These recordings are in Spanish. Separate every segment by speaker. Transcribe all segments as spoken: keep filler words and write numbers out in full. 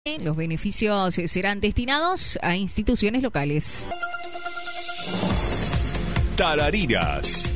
Speaker 1: Los beneficios serán destinados a instituciones locales.
Speaker 2: Tarariras.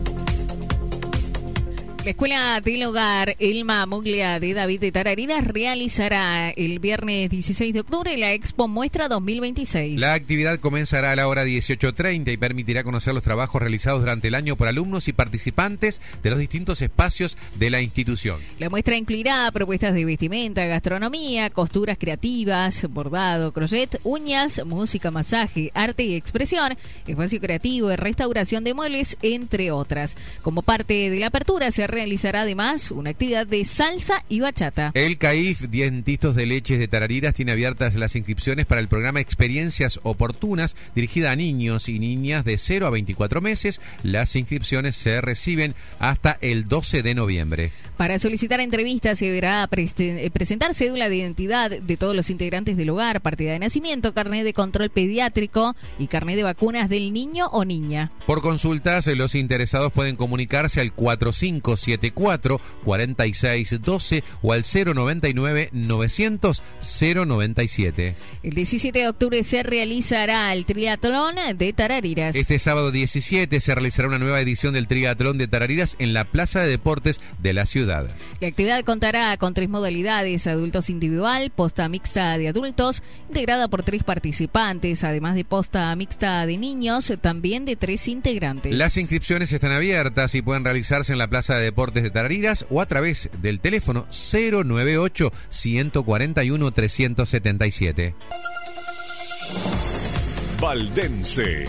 Speaker 1: La Escuela del Hogar Elma Muglia de David de Tarariras realizará el viernes dieciséis de octubre la Expo Muestra dos mil veintiséis.
Speaker 3: La actividad comenzará a la hora dieciocho treinta y permitirá conocer los trabajos realizados durante el año por alumnos y participantes de los distintos espacios de la institución.
Speaker 1: La muestra incluirá propuestas de vestimenta, gastronomía, costuras creativas, bordado, crochet, uñas, música, masaje, arte y expresión, espacio creativo, restauración de muebles, entre otras. Como parte de la apertura se realizará además una actividad de salsa y bachata.
Speaker 3: El CAIF Dientistas de Leches de Tarariras tiene abiertas las inscripciones para el programa Experiencias Oportunas, dirigida a niños y niñas de cero a veinticuatro meses. Las inscripciones se reciben hasta el doce de noviembre.
Speaker 1: Para solicitar entrevistas se deberá pre- presentar cédula de identidad de todos los integrantes del hogar, partida de nacimiento, carnet de control pediátrico y carnet de vacunas del niño o niña.
Speaker 3: Por consultas, los interesados pueden comunicarse al cuatro cinco siete cuatro, cuatro seis uno dos o al cero noventa y nueve, novecientos, cero noventa y siete.
Speaker 1: El diecisiete de octubre se realizará el triatlón de Tarariras.
Speaker 3: Este sábado diecisiete se realizará una nueva edición del triatlón de Tarariras en la Plaza de Deportes de la ciudad.
Speaker 1: La actividad contará con tres modalidades: adultos individual, posta mixta de adultos, integrada por tres participantes, además de posta mixta de niños, también de tres integrantes.
Speaker 3: Las inscripciones están abiertas y pueden realizarse en la Plaza de Deportes de Tarariras o a través del teléfono cero noventa y ocho, ciento cuarenta y uno, trescientos setenta y siete.
Speaker 2: Valdense.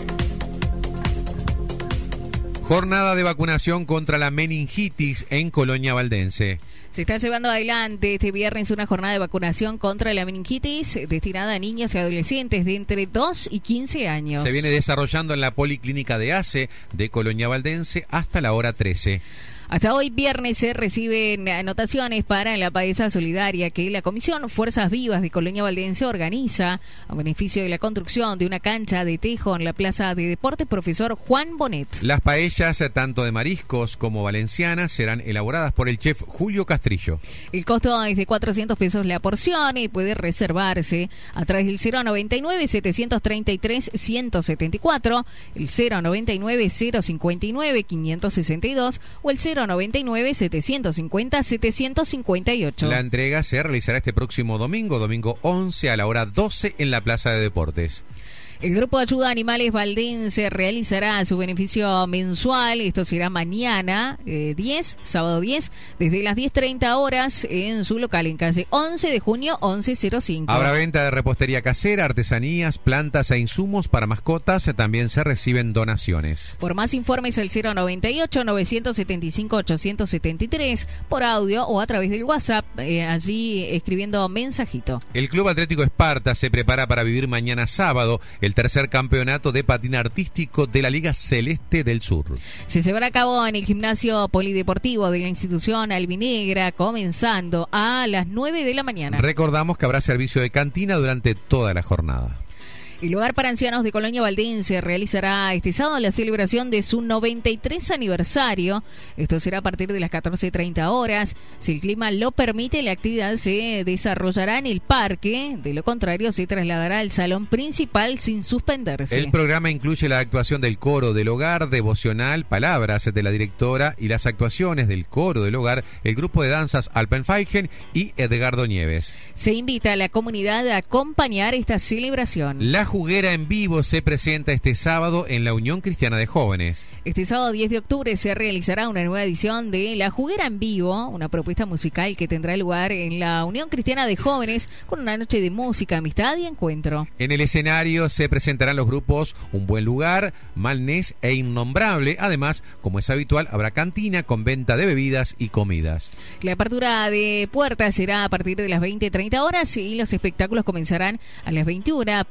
Speaker 3: Jornada de vacunación contra la meningitis en Colonia Valdense.
Speaker 1: Se está llevando adelante este viernes una jornada de vacunación contra la meningitis destinada a niños y adolescentes de entre dos y quince años.
Speaker 3: Se viene desarrollando en la Policlínica de A C E de Colonia Valdense hasta la hora trece.
Speaker 1: Hasta hoy viernes se reciben anotaciones para la paesa solidaria que la Comisión Fuerzas Vivas de Colonia Valdense organiza a beneficio de la construcción de una cancha de tejo en la Plaza de Deportes Profesor Juan Bonet.
Speaker 3: Las paellas, tanto de mariscos como valencianas, serán elaboradas por el chef Julio Castrillo.
Speaker 1: El costo es de cuatrocientos pesos la porción y puede reservarse a través del cero noventa y nueve, setecientos treinta y tres, ciento setenta y cuatro, el cero noventa y nueve, cero cincuenta y nueve, quinientos sesenta y dos o el cero noventa y nueve, setecientos cincuenta, setecientos cincuenta y ocho.
Speaker 3: La entrega se realizará este próximo domingo, domingo once a la hora doce en la Plaza de Deportes.
Speaker 1: El Grupo de Ayuda a Animales Valdense realizará su beneficio mensual. Esto será mañana eh, diez, sábado diez, desde las diez treinta horas en su local en calle once de junio, once cero cinco.
Speaker 3: Habrá venta de repostería casera, artesanías, plantas e insumos para mascotas. También se reciben donaciones.
Speaker 1: Por más informes al cero noventa y ocho, novecientos setenta y cinco, ochocientos setenta y tres por audio o a través del WhatsApp, eh, allí escribiendo mensajito.
Speaker 3: El Club Atlético Esparta se prepara para vivir mañana sábado el tercer campeonato de patín artístico de la Liga Celeste del Sur.
Speaker 1: Se llevará a cabo en el gimnasio polideportivo de la institución albinegra, comenzando a las nueve de la mañana.
Speaker 3: Recordamos que habrá servicio de cantina durante toda la jornada.
Speaker 1: El Hogar para Ancianos de Colonia Valdense realizará este sábado la celebración de su noventa y tres aniversario. Esto será a partir de las catorce treinta horas. Si el clima lo permite, la actividad se desarrollará en el parque. De lo contrario, se trasladará al salón principal sin suspenderse.
Speaker 3: El programa incluye la actuación del coro del hogar, devocional, palabras de la directora y las actuaciones del coro del hogar, el grupo de danzas Alpenfeigen y Edgardo Nieves.
Speaker 1: Se invita a la comunidad a acompañar esta celebración.
Speaker 3: La juguera en vivo se presenta este sábado en la Unión Cristiana de Jóvenes.
Speaker 1: Este sábado diez de octubre se realizará una nueva edición de La Juguera en Vivo, una propuesta musical que tendrá lugar en la Unión Cristiana de Jóvenes con una noche de música, amistad y encuentro.
Speaker 3: En el escenario se presentarán los grupos Un Buen Lugar, Malnés e Innombrable. Además, como es habitual, habrá cantina con venta de bebidas y comidas.
Speaker 1: La apertura de puertas será a partir de las veinte treinta horas y los espectáculos comenzarán a las veintiuna por informe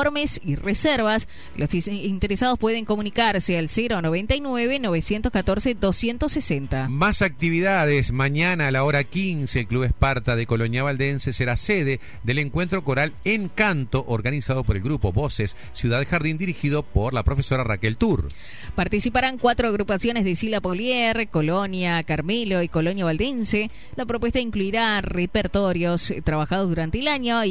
Speaker 1: informes y reservas. Los interesados pueden comunicarse al cero noventa y nueve, novecientos catorce, doscientos sesenta.
Speaker 3: Más actividades. Mañana a la hora quince, el Club Esparta de Colonia Valdense será sede del encuentro coral Encanto, organizado por el grupo Voces Ciudad Jardín, dirigido por la profesora Raquel Tur.
Speaker 1: Participarán cuatro agrupaciones de Sila Polier, Colonia Carmelo y Colonia Valdense. La propuesta incluirá repertorios trabajados durante el año y